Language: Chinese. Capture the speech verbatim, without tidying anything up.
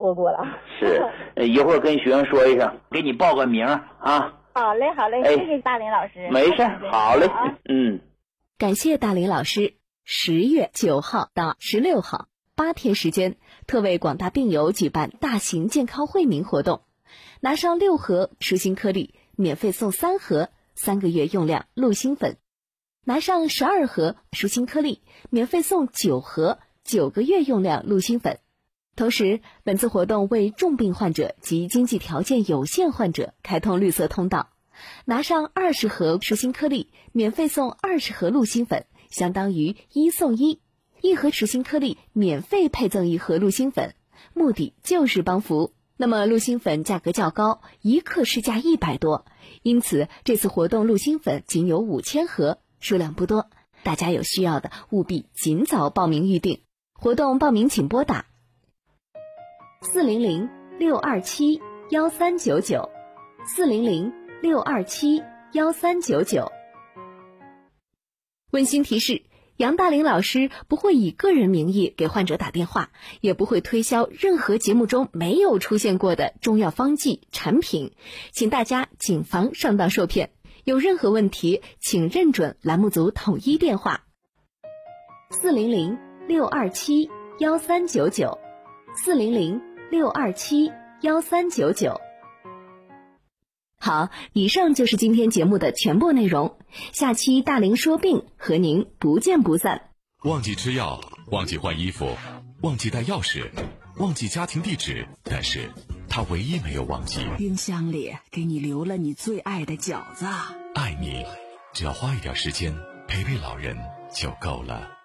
活过了。 是，一会儿跟学生说一声，给你报个名啊。 好嘞，好嘞， 哎、 谢谢大林老师。 没事，好嘞， 啊、 嗯。 感谢大林老师。十月九号到十六号，八天时间，特为广大病友举办大型健康惠民活动，拿上六盒舒心颗粒，免费送三盒三个月用量鹿心粉；拿上十二盒舒心颗粒，免费送九盒九个月用量鹿心粉。同时，本次活动为重病患者及经济条件有限患者开通绿色通道，拿上二十盒舒心颗粒，免费送二十盒鹿心粉，相当于一送一，一盒舒心颗粒免费配赠一盒鹿心粉，目的就是帮扶。那么鹿心粉价格较高，一克市价一百多，因此这次活动鹿心粉仅有五千盒，数量不多，大家有需要的务必尽早报名预定。活动报名请拨打四零零六二七幺三九九，四零零六二七幺三九九。温馨提示，杨大林老师不会以个人名义给患者打电话，也不会推销任何节目中没有出现过的中药方剂产品，请大家谨防上当受骗。有任何问题，请认准栏目组统一电话四零零六二七幺三九九，四零零六二七幺三九九。好，以上就是今天节目的全部内容。下期大林说病和您不见不散。 忘记吃药，忘记换衣服，忘记带钥匙，忘记家庭地址，但是他唯一没有忘记， 冰箱里给你留了你最爱的饺子。 爱你，只要花一点时间陪陪老人就够了。